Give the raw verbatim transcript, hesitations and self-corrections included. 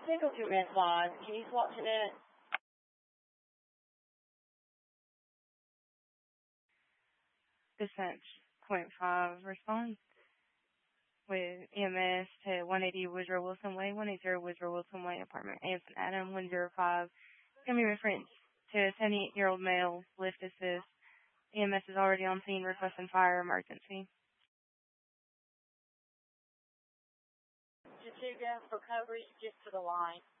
Single treatment line. Can you swap to that? Descent point five response with E M S to one eighty Woodrow Wilson Way, one eighty Woodrow Wilson Way, apartment Anson Adam, one oh five. Can be reference to a seventy-eight-year-old male, lift assist. E M S is already on scene requesting fire emergency. Chattooga for coverage just to the line.